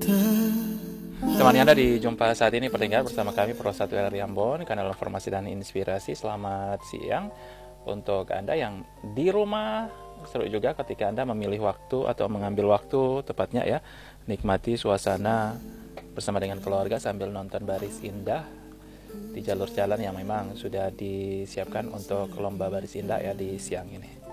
Teman Anda di jumpa saat ini pendengar bersama kami Pro 1 RRI Ambon, kanal informasi dan inspirasi. Selamat siang untuk Anda yang di rumah. Seru juga ketika Anda memilih waktu atau mengambil waktu tepatnya ya, nikmati suasana bersama dengan keluarga sambil nonton baris indah di jalur jalan yang memang sudah disiapkan untuk lomba baris indah ya di siang ini.